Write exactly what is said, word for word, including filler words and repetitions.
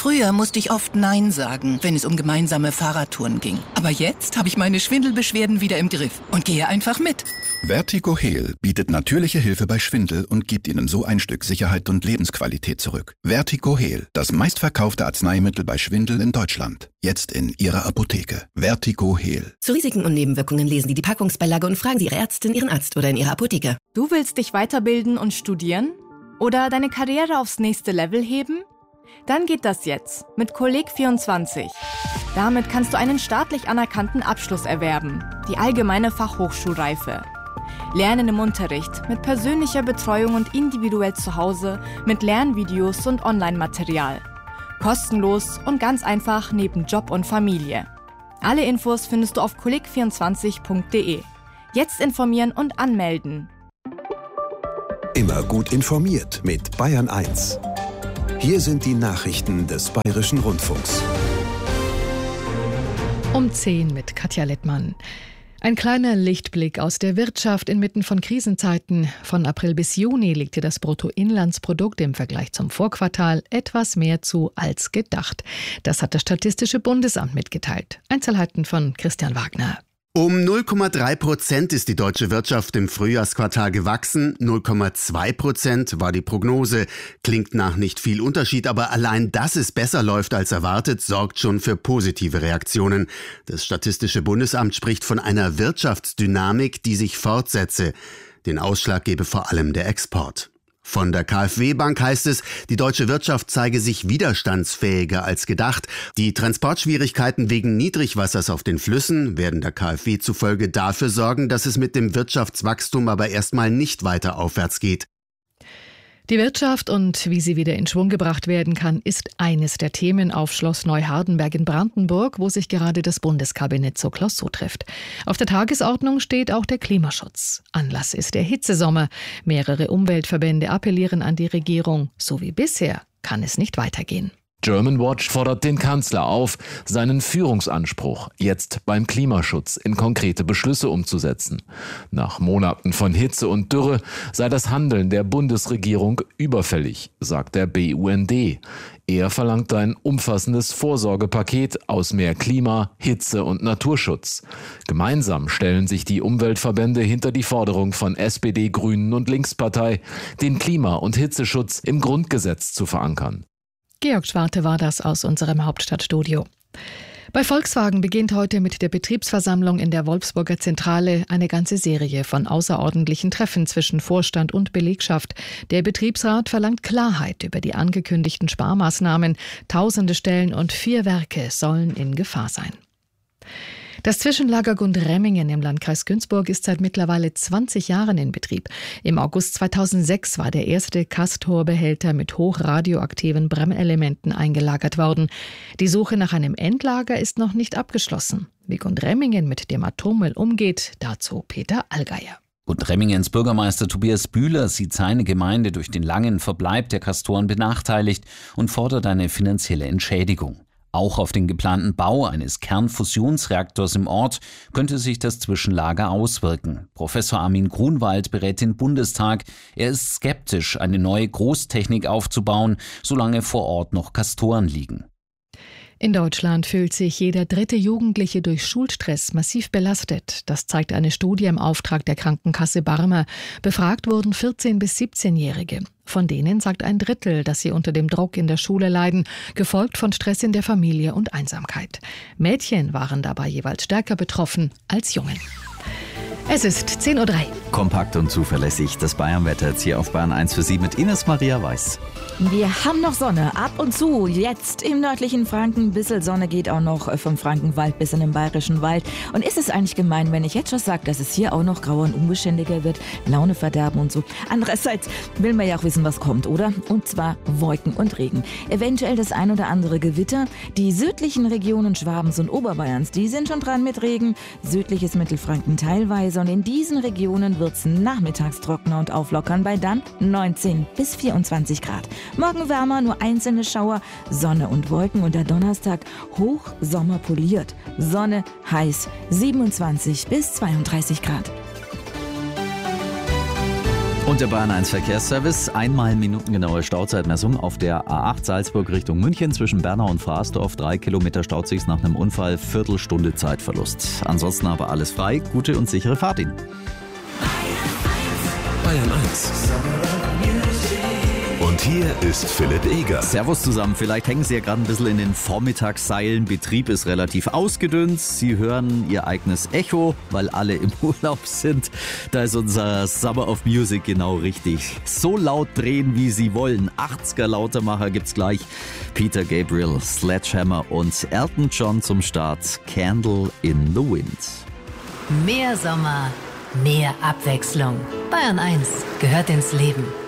Früher musste ich oft Nein sagen, wenn es um gemeinsame Fahrradtouren ging. Aber jetzt habe ich meine Schwindelbeschwerden wieder im Griff und gehe einfach mit. Vertigo-Heal bietet natürliche Hilfe bei Schwindel und gibt Ihnen so ein Stück Sicherheit und Lebensqualität zurück. Vertigo-Heal, das meistverkaufte Arzneimittel bei Schwindel in Deutschland. Jetzt in Ihrer Apotheke. Vertigo-Heal. Zu Risiken und Nebenwirkungen lesen Sie die Packungsbeilage und fragen Sie Ihre Ärztin, Ihren Arzt oder in Ihrer Apotheke. Du willst dich weiterbilden und studieren? Oder deine Karriere aufs nächste Level heben? Dann geht das jetzt mit Kolleg vierundzwanzig. Damit kannst du einen staatlich anerkannten Abschluss erwerben, die allgemeine Fachhochschulreife. Lernen im Unterricht, mit persönlicher Betreuung und individuell zu Hause, mit Lernvideos und Online-Material. Kostenlos und ganz einfach neben Job und Familie. Alle Infos findest du auf kolleg vierundzwanzig punkt de. Jetzt informieren und anmelden. Immer gut informiert mit Bayern eins. Hier sind die Nachrichten des Bayerischen Rundfunks. Um zehn mit Katja Lettmann. Ein kleiner Lichtblick aus der Wirtschaft inmitten von Krisenzeiten. Von April bis Juni legte das Bruttoinlandsprodukt im Vergleich zum Vorquartal etwas mehr zu als gedacht. Das hat das Statistische Bundesamt mitgeteilt. Einzelheiten von Christian Wagner. Um null Komma drei Prozent ist die deutsche Wirtschaft im Frühjahrsquartal gewachsen. null Komma zwei Prozent war die Prognose. Klingt nach nicht viel Unterschied, aber allein, dass es besser läuft als erwartet, sorgt schon für positive Reaktionen. Das Statistische Bundesamt spricht von einer Wirtschaftsdynamik, die sich fortsetze. Den Ausschlag gebe vor allem der Export. Von der KfW-Bank heißt es, die deutsche Wirtschaft zeige sich widerstandsfähiger als gedacht. Die Transportschwierigkeiten wegen Niedrigwassers auf den Flüssen werden der KfW zufolge dafür sorgen, dass es mit dem Wirtschaftswachstum aber erstmal nicht weiter aufwärts geht. Die Wirtschaft und wie sie wieder in Schwung gebracht werden kann, ist eines der Themen auf Schloss Neuhardenberg in Brandenburg, wo sich gerade das Bundeskabinett zur Klausur trifft. Auf der Tagesordnung steht auch der Klimaschutz. Anlass ist der Hitzesommer. Mehrere Umweltverbände appellieren an die Regierung. So wie bisher kann es nicht weitergehen. Germanwatch fordert den Kanzler auf, seinen Führungsanspruch jetzt beim Klimaschutz in konkrete Beschlüsse umzusetzen. Nach Monaten von Hitze und Dürre sei das Handeln der Bundesregierung überfällig, sagt der B U N D. Er verlangt ein umfassendes Vorsorgepaket aus mehr Klima, Hitze und Naturschutz. Gemeinsam stellen sich die Umweltverbände hinter die Forderung von S P D, Grünen und Linkspartei, den Klima- und Hitzeschutz im Grundgesetz zu verankern. Georg Schwarte war das aus unserem Hauptstadtstudio. Bei Volkswagen beginnt heute mit der Betriebsversammlung in der Wolfsburger Zentrale eine ganze Serie von außerordentlichen Treffen zwischen Vorstand und Belegschaft. Der Betriebsrat verlangt Klarheit über die angekündigten Sparmaßnahmen. Tausende Stellen und vier Werke sollen in Gefahr sein. Das Zwischenlager Gundremmingen im Landkreis Günzburg ist seit mittlerweile zwanzig Jahren in Betrieb. Im August zweitausendsechs war der erste Castor-Behälter mit hochradioaktiven Brennelementen eingelagert worden. Die Suche nach einem Endlager ist noch nicht abgeschlossen. Wie Gundremmingen mit dem Atommüll umgeht, dazu Peter Allgeier. Gundremmingens Bürgermeister Tobias Bühler sieht seine Gemeinde durch den langen Verbleib der Castoren benachteiligt und fordert eine finanzielle Entschädigung. Auch auf den geplanten Bau eines Kernfusionsreaktors im Ort könnte sich das Zwischenlager auswirken. Professor Armin Grunwald berät den Bundestag. Er ist skeptisch, eine neue Großtechnik aufzubauen, solange vor Ort noch Castoren liegen. In Deutschland fühlt sich jeder dritte Jugendliche durch Schulstress massiv belastet. Das zeigt eine Studie im Auftrag der Krankenkasse Barmer. Befragt wurden vierzehn- bis siebzehnjährige. Von denen sagt ein Drittel, dass sie unter dem Druck in der Schule leiden, gefolgt von Stress in der Familie und Einsamkeit. Mädchen waren dabei jeweils stärker betroffen als Jungen. Es ist zehn Uhr drei. Kompakt und zuverlässig das Bayernwetter jetzt hier auf Bayern eins für Sie mit Ines Maria Weiß. Wir haben noch Sonne, ab und zu, jetzt im nördlichen Franken. Ein bisschen Sonne geht auch noch vom Frankenwald bis in den Bayerischen Wald. Und ist es eigentlich gemein, wenn ich jetzt schon sage, dass es hier auch noch grauer und unbeständiger wird, Laune verderben und so. Andererseits will man ja auch wissen, was kommt, oder? Und zwar Wolken und Regen. Eventuell das ein oder andere Gewitter. Die südlichen Regionen Schwabens und Oberbayerns, die sind schon dran mit Regen. Südliches Mittelfranken teilweise. Und in diesen Regionen wird es nachmittags trockener und auflockern bei dann neunzehn bis vierundzwanzig Grad. Morgen wärmer, nur einzelne Schauer, Sonne und Wolken und der Donnerstag Hochsommer poliert. Sonne, heiß, siebenundzwanzig bis zweiunddreißig Grad. Und der Bayern eins Verkehrsservice. Einmal minutengenaue Stauzeitmessung auf der A acht Salzburg Richtung München zwischen Bernau und Fraßdorf. Drei Kilometer staut sich nach einem Unfall, Viertelstunde Zeitverlust. Ansonsten aber alles frei. Gute und sichere Fahrt Ihnen. Bayern eins. Und hier ist Philipp Eger. Servus zusammen. Vielleicht hängen Sie ja gerade ein bisschen in den Vormittagsseilen. Betrieb ist relativ ausgedünnt. Sie hören Ihr eigenes Echo, weil alle im Urlaub sind. Da ist unser Summer of Music genau richtig. So laut drehen, wie Sie wollen. achtziger Lautermacher gibt's gleich. Peter Gabriel, Sledgehammer und Elton John zum Start. Candle in the Wind. Mehr Sommer, mehr Abwechslung. Bayern eins gehört ins Leben.